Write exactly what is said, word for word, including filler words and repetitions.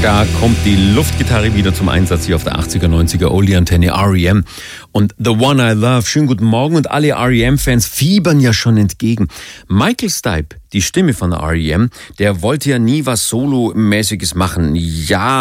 Da kommt die Luftgitarre wieder zum Einsatz hier auf der achtziger, neunziger Oldie-Antenne R E M und The One I Love. Schönen guten Morgen und alle R E M-Fans fiebern ja schon entgegen. Michael Stipe, die Stimme von R E M, der wollte ja nie was Solo-mäßiges machen. Ja,